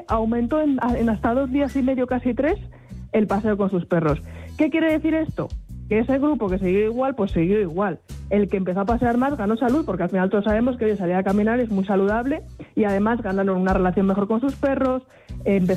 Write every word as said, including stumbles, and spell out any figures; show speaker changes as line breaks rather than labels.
aumentó en, en hasta dos días y medio, casi tres, el paseo con sus perros. ¿Qué quiere decir esto? Que ese grupo que siguió igual, pues siguió igual. El que empezó a pasear más ganó salud, porque al final todos sabemos que salir a caminar es muy saludable y además ganaron una relación mejor con sus perros,